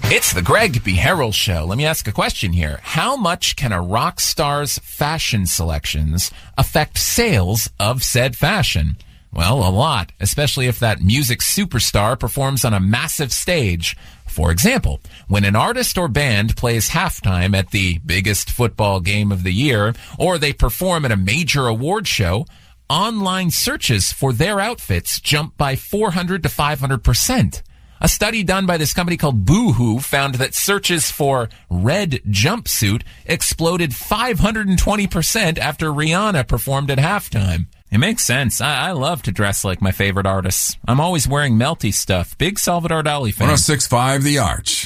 It's the Greg B. Harrell Show. Let me ask a question here. How much can a rock star's fashion selections affect sales of said fashion? Well, a lot, especially if that music superstar performs on a massive stage. For example, when an artist or band plays halftime at the biggest football game of the year, or they perform at a major award show, online searches for their outfits jump by 400 to 500%. A study done by this company called Boohoo found that searches for red jumpsuit exploded 520% after Rihanna performed at halftime. It makes sense. I love to dress like my favorite artists. I'm always wearing melty stuff. Big Salvador Dali fan. 106.5 The Arch.